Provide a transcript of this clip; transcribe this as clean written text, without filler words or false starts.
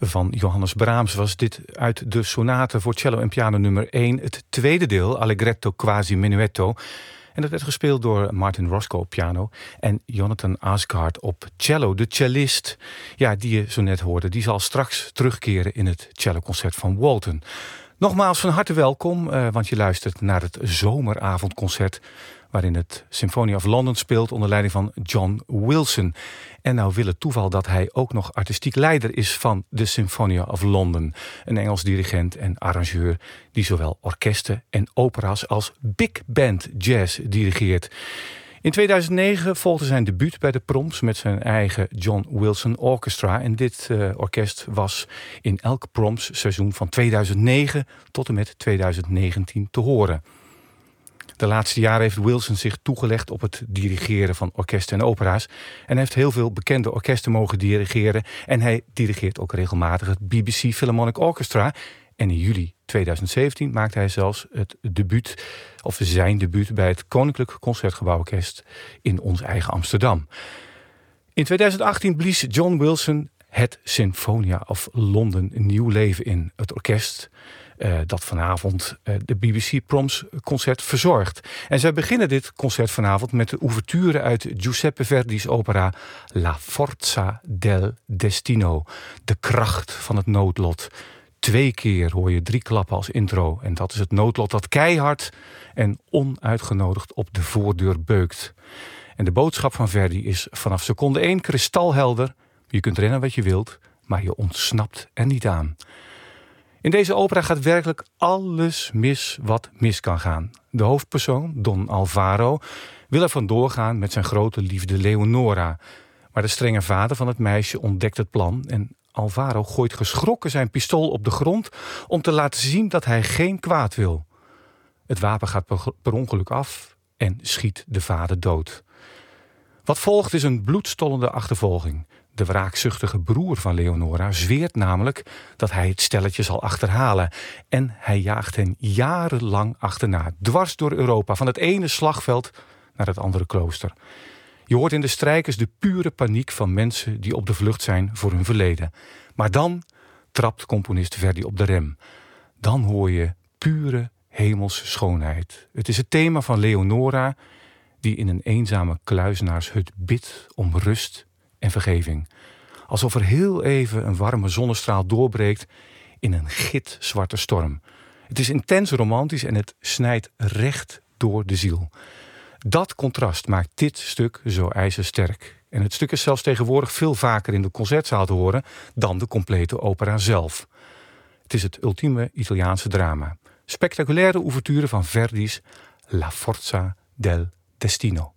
van Johannes Brahms was dit uit de sonate voor cello en piano nummer 1, het tweede deel, Allegretto quasi menuetto. En dat werd gespeeld door Martin Roscoe op piano en Jonathan Asgard op cello. De cellist, die je zo net hoorde, die zal straks terugkeren in het celloconcert van Walton. Nogmaals van harte welkom, want je luistert naar het zomeravondconcert waarin het Symphony of London speelt onder leiding van John Wilson. En nou wil het toeval dat hij ook nog artistiek leider is van de Symphony of London. Een Engels dirigent en arrangeur die zowel orkesten en opera's als big band jazz dirigeert. In 2009 volgde zijn debuut bij de Proms met zijn eigen John Wilson Orchestra. En dit orkest was in elk Proms seizoen van 2009 tot en met 2019 te horen. De laatste jaren heeft Wilson zich toegelegd op het dirigeren van orkesten en opera's. En hij heeft heel veel bekende orkesten mogen dirigeren. En hij dirigeert ook regelmatig het BBC Philharmonic Orchestra. En in juli 2017 maakte hij zelfs zijn debuut bij het Koninklijk Concertgebouworkest in ons eigen Amsterdam. In 2018 blies John Wilson het Sinfonia of London nieuw leven in. Het orkest dat vanavond de BBC Proms concert verzorgt. En zij beginnen dit concert vanavond met de ouverture uit Giuseppe Verdi's opera La Forza del Destino. De kracht van het noodlot. 2 keer hoor je 3 klappen als intro. En dat is het noodlot dat keihard en onuitgenodigd op de voordeur beukt. En de boodschap van Verdi is vanaf seconde 1 kristalhelder. Je kunt rennen wat je wilt, maar je ontsnapt er niet aan. In deze opera gaat werkelijk alles mis wat mis kan gaan. De hoofdpersoon, Don Alvaro, wil er vandoor gaan met zijn grote liefde Leonora. Maar de strenge vader van het meisje ontdekt het plan en Alvaro gooit geschrokken zijn pistool op de grond om te laten zien dat hij geen kwaad wil. Het wapen gaat per ongeluk af en schiet de vader dood. Wat volgt is een bloedstollende achtervolging. De wraakzuchtige broer van Leonora zweert namelijk dat hij het stelletje zal achterhalen. En hij jaagt hen jarenlang achterna, dwars door Europa, van het ene slagveld naar het andere klooster. Je hoort in de strijkers de pure paniek van mensen die op de vlucht zijn voor hun verleden. Maar dan trapt componist Verdi op de rem. Dan hoor je pure hemelse schoonheid. Het is het thema van Leonora die in een eenzame kluizenaarshut bidt om rust en vergeving. Alsof er heel even een warme zonnestraal doorbreekt in een gitzwarte storm. Het is intens romantisch en het snijdt recht door de ziel. Dat contrast maakt dit stuk zo ijzersterk. En het stuk is zelfs tegenwoordig veel vaker in de concertzaal te horen dan de complete opera zelf. Het is het ultieme Italiaanse drama. Spectaculaire ouverture van Verdi's La Forza del Destino.